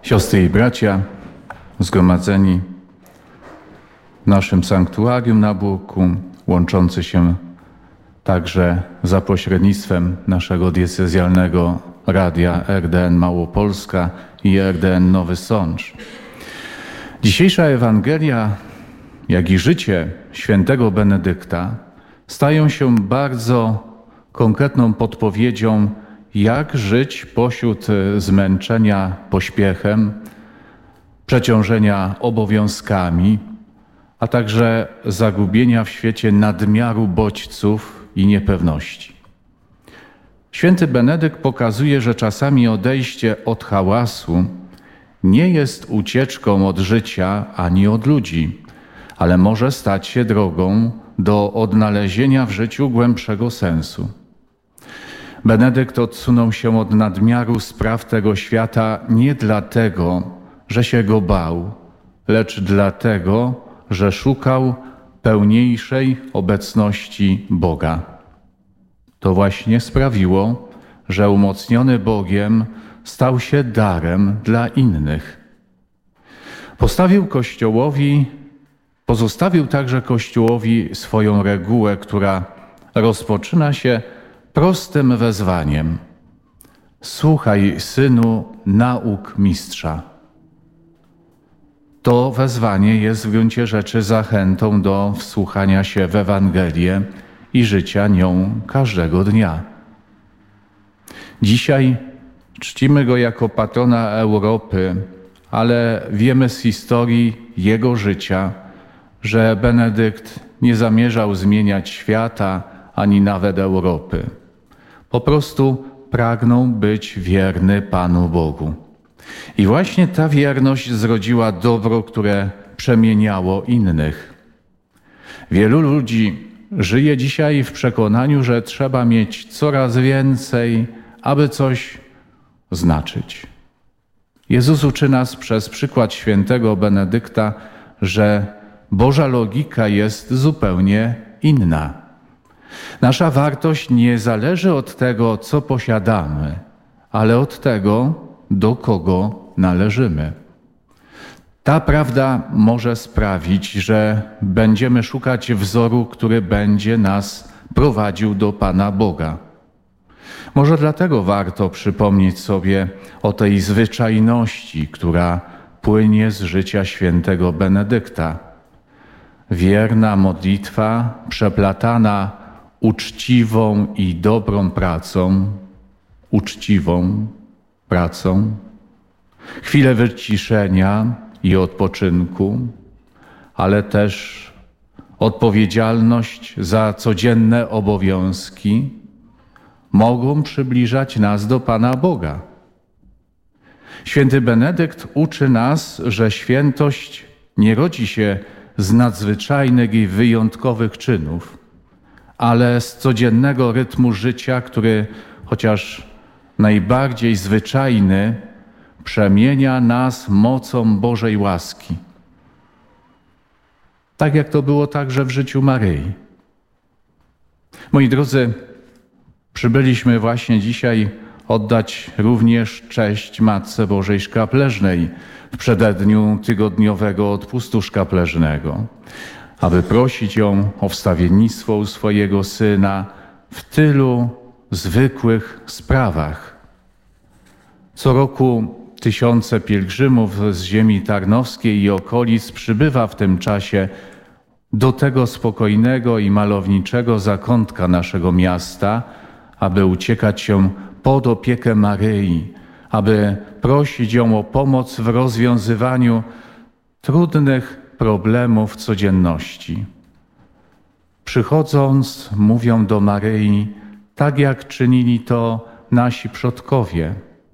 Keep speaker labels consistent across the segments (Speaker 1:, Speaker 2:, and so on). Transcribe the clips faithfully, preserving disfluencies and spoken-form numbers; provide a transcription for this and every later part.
Speaker 1: Siostry i bracia zgromadzeni w naszym sanktuarium na Burku, łączący się także za pośrednictwem naszego diecezjalnego radia R D N Małopolska i R D N Nowy Sącz. Dzisiejsza Ewangelia, jak i życie świętego Benedykta stają się bardzo konkretną podpowiedzią, jak żyć pośród zmęczenia pośpiechem, przeciążenia obowiązkami, a także zagubienia w świecie nadmiaru bodźców i niepewności. Święty Benedykt pokazuje, że czasami odejście od hałasu nie jest ucieczką od życia ani od ludzi, ale może stać się drogą do odnalezienia w życiu głębszego sensu. Benedykt odsunął się od nadmiaru spraw tego świata nie dlatego, że się go bał, lecz dlatego, że szukał pełniejszej obecności Boga. To właśnie sprawiło, że umocniony Bogiem stał się darem dla innych. Postawił Kościołowi, pozostawił także Kościołowi swoją regułę, która rozpoczyna się prostym wezwaniem: słuchaj, synu, nauk mistrza. To wezwanie jest w gruncie rzeczy zachętą do wsłuchania się w Ewangelię i życia nią każdego dnia. Dzisiaj czcimy go jako patrona Europy, ale wiemy z historii jego życia, że Benedykt nie zamierzał zmieniać świata ani nawet Europy. Po prostu pragnął być wierny Panu Bogu. I właśnie ta wierność zrodziła dobro, które przemieniało innych. Wielu ludzi żyje dzisiaj w przekonaniu, że trzeba mieć coraz więcej, aby coś znaczyć. Jezus uczy nas przez przykład świętego Benedykta, że Boża logika jest zupełnie inna. Nasza wartość nie zależy od tego, co posiadamy, ale od tego, do kogo należymy. Ta prawda może sprawić, że będziemy szukać wzoru, który będzie nas prowadził do Pana Boga. Może dlatego warto przypomnieć sobie o tej zwyczajności, która płynie z życia świętego Benedykta. Wierna modlitwa przeplatana uczciwą i dobrą pracą, uczciwą pracą, chwilę wyciszenia i odpoczynku, ale też odpowiedzialność za codzienne obowiązki mogą przybliżać nas do Pana Boga. Święty Benedykt uczy nas, że świętość nie rodzi się z nadzwyczajnych i wyjątkowych czynów, ale z codziennego rytmu życia, który chociaż najbardziej zwyczajny, przemienia nas mocą Bożej łaski. Tak jak to było także w życiu Maryi. Moi drodzy, przybyliśmy właśnie dzisiaj oddać również cześć Matce Bożej Szkapleżnej w przededniu tygodniowego odpustu szkapleżnego, aby prosić ją o wstawiennictwo u swojego Syna w tylu zwykłych sprawach. Co roku tysiące pielgrzymów z ziemi tarnowskiej i okolic przybywa w tym czasie do tego spokojnego i malowniczego zakątka naszego miasta, aby uciekać się pod opiekę Maryi, aby prosić ją o pomoc w rozwiązywaniu trudnych problemów codzienności. Przychodząc, mówią do Maryi, tak jak czynili to nasi przodkowie: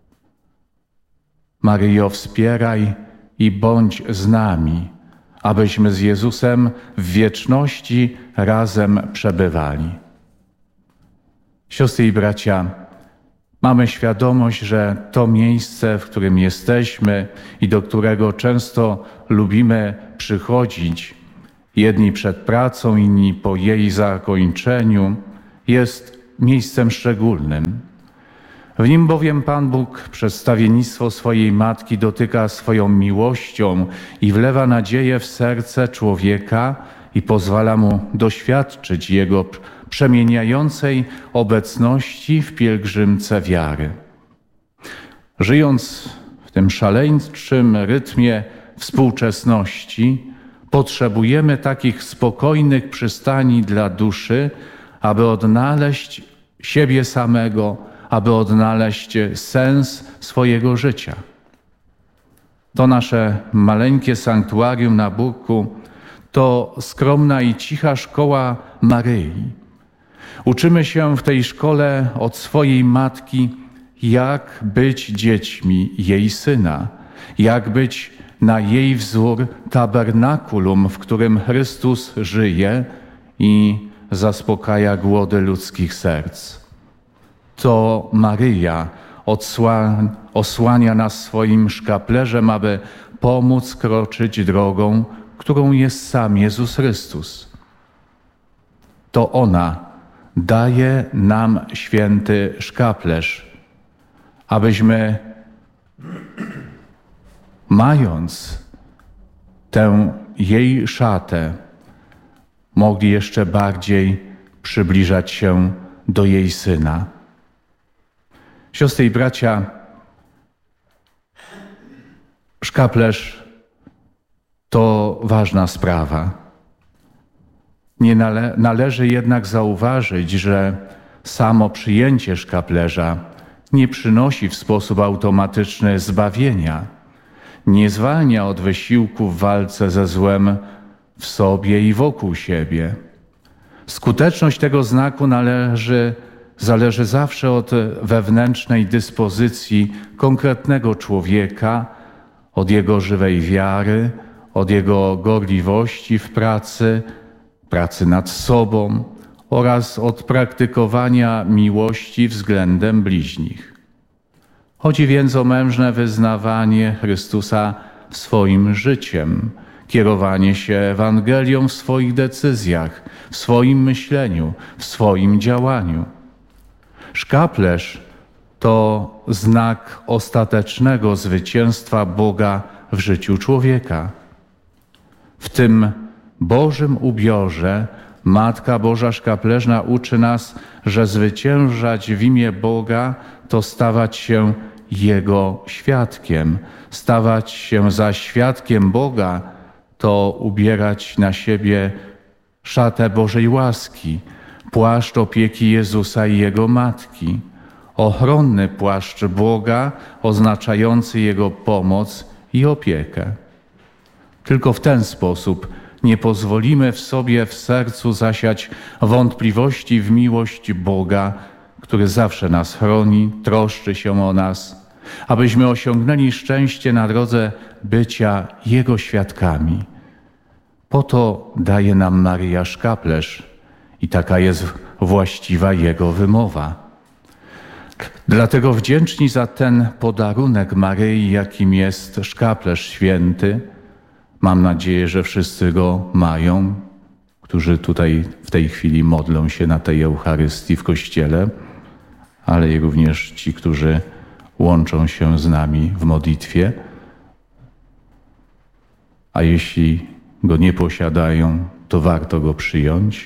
Speaker 1: Maryjo, wspieraj i bądź z nami, abyśmy z Jezusem w wieczności razem przebywali. Siostry i bracia, mamy świadomość, że to miejsce, w którym jesteśmy i do którego często lubimy przychodzić, jedni przed pracą, inni po jej zakończeniu, jest miejscem szczególnym. W nim bowiem Pan Bóg przedstawiennictwo swojej Matki dotyka swoją miłością i wlewa nadzieję w serce człowieka i pozwala mu doświadczyć Jego przemieniającej obecności w pielgrzymce wiary. Żyjąc w tym szaleńczym rytmie współczesności, potrzebujemy takich spokojnych przystani dla duszy, aby odnaleźć siebie samego, aby odnaleźć sens swojego życia. To nasze maleńkie sanktuarium na Burku to skromna i cicha szkoła Maryi. Uczymy się w tej szkole od swojej matki, jak być dziećmi jej Syna, jak być na jej wzór tabernakulum, w którym Chrystus żyje i zaspokaja głody ludzkich serc. To Maryja odsłania, osłania nas swoim szkaplerzem, aby pomóc kroczyć drogą, którą jest sam Jezus Chrystus. To ona daje nam święty szkaplerz, abyśmy, mając tę jej szatę, mogli jeszcze bardziej przybliżać się do jej Syna. Siostry i bracia, szkaplerz to ważna sprawa. Nie nale- należy jednak zauważyć, że samo przyjęcie szkaplerza nie przynosi w sposób automatyczny zbawienia, nie zwalnia od wysiłku w walce ze złem w sobie i wokół siebie. Skuteczność tego znaku należy, zależy zawsze od wewnętrznej dyspozycji konkretnego człowieka, od jego żywej wiary, od jego gorliwości w pracy, pracy nad sobą oraz od praktykowania miłości względem bliźnich. Chodzi więc o mężne wyznawanie Chrystusa swoim życiem, kierowanie się Ewangelią w swoich decyzjach, w swoim myśleniu, w swoim działaniu. Szkaplerz to znak ostatecznego zwycięstwa Boga w życiu człowieka. W tym Bożym ubiorze Matka Boża Szkaplerzna uczy nas, że zwyciężać w imię Boga to stawać się Jego świadkiem. Stawać się za świadkiem Boga to ubierać na siebie szatę Bożej łaski, płaszcz opieki Jezusa i Jego Matki, ochronny płaszcz Boga oznaczający Jego pomoc i opiekę. Tylko w ten sposób nie pozwolimy w sobie, w sercu zasiać wątpliwości w miłość Boga, który zawsze nas chroni, troszczy się o nas, abyśmy osiągnęli szczęście na drodze bycia Jego świadkami. Po to daje nam Maryja szkaplerz i taka jest właściwa Jego wymowa. Dlatego wdzięczni za ten podarunek Maryi, jakim jest szkaplerz święty, mam nadzieję, że wszyscy go mają, którzy tutaj w tej chwili modlą się na tej Eucharystii w Kościele, ale i również ci, którzy łączą się z nami w modlitwie. A jeśli go nie posiadają, to warto go przyjąć.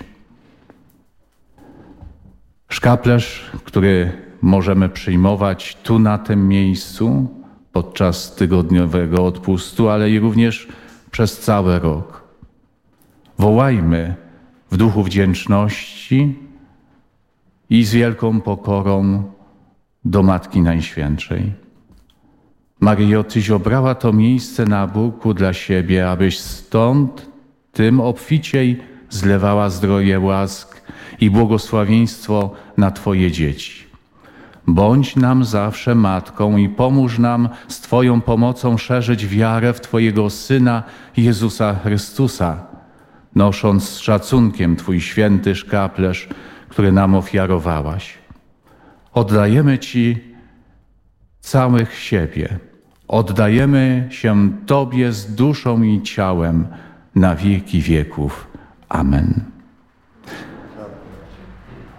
Speaker 1: Szkaplerz, który możemy przyjmować tu na tym miejscu podczas tygodniowego odpustu, ale i również przez cały rok. Wołajmy w duchu wdzięczności i z wielką pokorą do Matki Najświętszej. Maryjo, Tyś obrała to miejsce na Burku dla siebie, abyś stąd tym obficiej zlewała zdroje łask i błogosławieństwo na Twoje dzieci. Bądź nam zawsze Matką i pomóż nam z Twoją pomocą szerzyć wiarę w Twojego Syna Jezusa Chrystusa, nosząc z szacunkiem Twój święty szkaplerz, który nam ofiarowałaś. Oddajemy Ci całych siebie. Oddajemy się Tobie z duszą i ciałem na wieki wieków. Amen.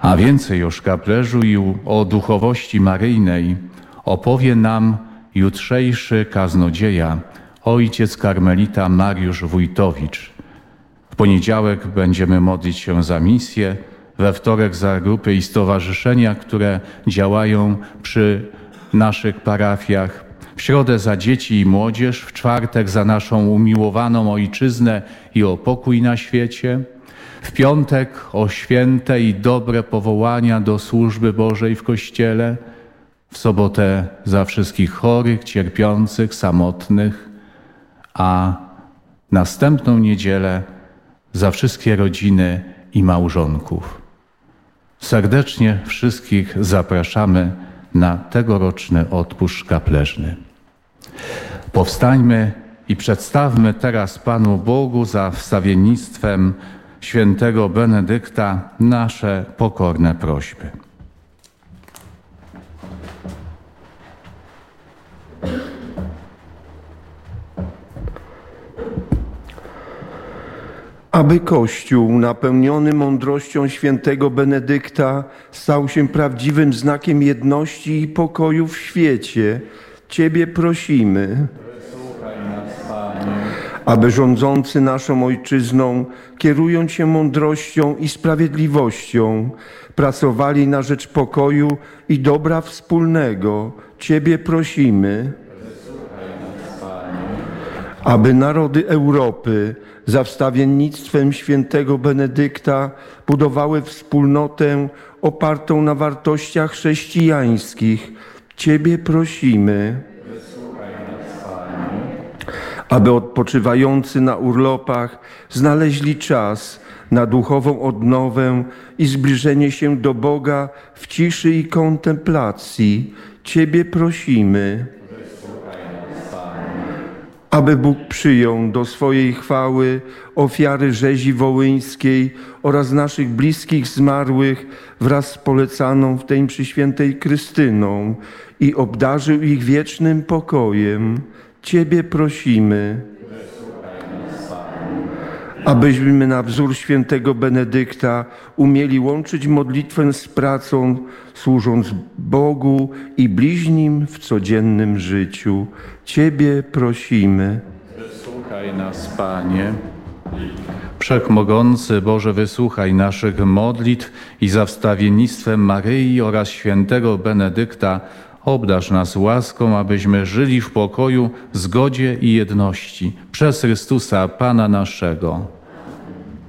Speaker 1: A więcej o szkaplerzu i o duchowości maryjnej opowie nam jutrzejszy kaznodzieja, ojciec karmelita Mariusz Wójtowicz. W poniedziałek będziemy modlić się za misję, we wtorek za grupy i stowarzyszenia, które działają przy naszych parafiach, w środę za dzieci i młodzież, w czwartek za naszą umiłowaną ojczyznę i o pokój na świecie, w piątek o święte i dobre powołania do służby Bożej w Kościele, w sobotę za wszystkich chorych, cierpiących, samotnych, a następną niedzielę za wszystkie rodziny i małżonków. Serdecznie wszystkich zapraszamy na tegoroczny odpust szkapleżny. Powstańmy i przedstawmy teraz Panu Bogu za wstawiennictwem świętego Benedykta nasze pokorne prośby.
Speaker 2: Aby Kościół napełniony mądrością świętego Benedykta stał się prawdziwym znakiem jedności i pokoju w świecie, Ciebie prosimy.
Speaker 1: Wysłuchaj nas, Panie.
Speaker 2: Aby rządzący naszą ojczyzną, kierując się mądrością i sprawiedliwością, pracowali na rzecz pokoju i dobra wspólnego, Ciebie prosimy.
Speaker 1: Wysłuchaj nas, Panie.
Speaker 2: Aby narody Europy za wstawiennictwem świętego Benedykta budowały wspólnotę opartą na wartościach chrześcijańskich, Ciebie prosimy.
Speaker 1: Wysłuchaj nas, Panie.
Speaker 2: Aby odpoczywający na urlopach znaleźli czas na duchową odnowę i zbliżenie się do Boga w ciszy i kontemplacji, Ciebie prosimy. Aby Bóg przyjął do swojej chwały ofiary rzezi wołyńskiej oraz naszych bliskich zmarłych wraz z polecaną w tej mszy świętej Krystyną i obdarzył ich wiecznym pokojem, Ciebie prosimy. Abyśmy na wzór świętego Benedykta umieli łączyć modlitwę z pracą, służąc Bogu i bliźnim w codziennym życiu. Ciebie prosimy.
Speaker 1: Wysłuchaj nas, Panie. Wszechmogący Boże, wysłuchaj naszych modlitw i za wstawiennictwem Maryi oraz świętego Benedykta obdarz nas łaską, abyśmy żyli w pokoju, zgodzie i jedności. Przez Chrystusa, Pana naszego.